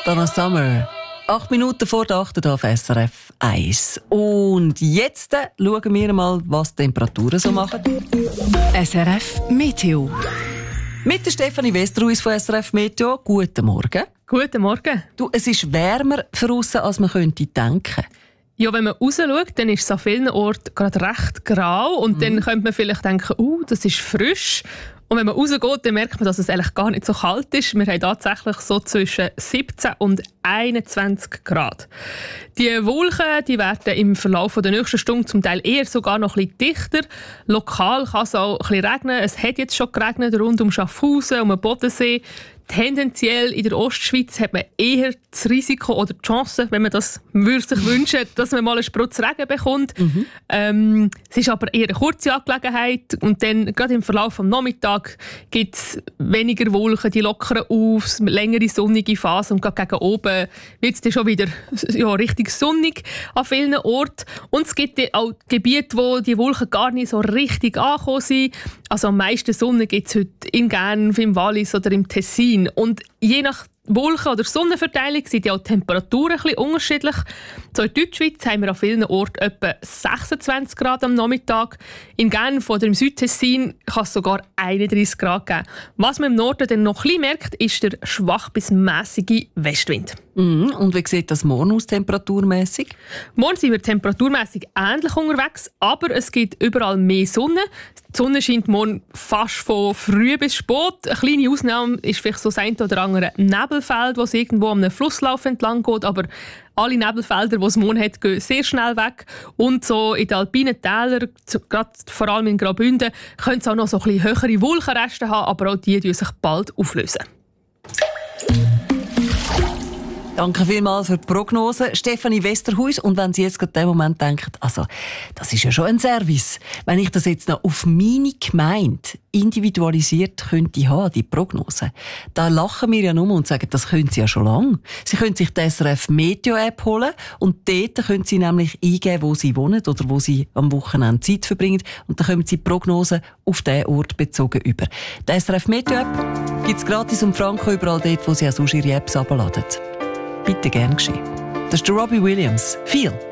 Donna Summer. 8 Minuten vor der 8 auf SRF 1. Und jetzt schauen wir mal, was die Temperaturen so machen. SRF Meteo. Mit der Stefanie Westerhuis von SRF Meteo. Guten Morgen. Guten Morgen. Du, es ist wärmer draussen, als man könnte denken. Ja, wenn man raus schaut, dann ist es an vielen Orten gerade recht grau. Und dann könnte man vielleicht denken, das ist frisch. Und wenn man rausgeht, dann merkt man, dass es eigentlich gar nicht so kalt ist. Wir haben tatsächlich so zwischen 17 und 21 Grad. Die Wolken die werden im Verlauf der nächsten Stunde zum Teil eher sogar noch ein bisschen dichter. Lokal kann es auch ein bisschen regnen. Es hat jetzt schon geregnet rund um Schaffhausen, um den Bodensee. Tendenziell in der Ostschweiz hat man eher das Risiko oder die Chance, wenn man das sich wünschen, dass man mal einen Sprutz Regen bekommt. Es ist aber eher eine kurze Angelegenheit und dann gerade im Verlauf des Nachmittags gibt es weniger Wolken, die lockern auf, längere sonnige Phasen und gerade gegen oben wird es dann schon wieder richtig sonnig an vielen Orten. Und es gibt auch Gebiete, wo die Wolken gar nicht so richtig angekommen sind. Also am meisten Sonne gibt es heute in Genf, im Wallis oder im Tessin. Und je nach Wolken- oder Sonnenverteilung sind ja auch die Temperaturen ein bisschen unterschiedlich. So in Deutschschweiz haben wir an vielen Orten etwa 26 Grad am Nachmittag. In Genf oder im Südtessin kann es sogar 31 Grad geben. Was man im Norden dann noch ein bisschen merkt, ist der schwach bis mässige Westwind. Und wie sieht das morgen aus, temperaturmässig? Morgen sind wir temperaturmässig ähnlich unterwegs, aber es gibt überall mehr Sonne. Die Sonne scheint morgen fast von früh bis spät. Eine kleine Ausnahme ist vielleicht so das eine oder andere Nebelfeld, das irgendwo am Flusslauf entlang geht, aber alle Nebelfelder, die es morgen hat, gehen sehr schnell weg. Und so in den alpinen Tälern, gerade vor allem in Graubünden, können es auch noch so ein bisschen höhere Wolkenreste haben, aber auch die sich bald auflösen. Danke vielmals für die Prognose, Stefanie Westerhuis. Und wenn Sie jetzt gerade in dem Moment denken, also, das ist ja schon ein Service, wenn ich das jetzt noch auf meine Gemeinde individualisiert könnte haben, die Prognose, da lachen wir ja nur und sagen, das können Sie ja schon lange. Sie können sich die SRF Meteo App holen und dort können Sie nämlich eingeben, wo Sie wohnen oder wo Sie am Wochenende Zeit verbringen und dann kommen Sie die Prognose auf diesen Ort bezogen über. Die SRF Meteo App gibt es gratis um Franken überall dort, wo Sie auch sonst Ihre Apps herunterladen. Bitte gern geschehen. Das ist der Robbie Williams. Viel.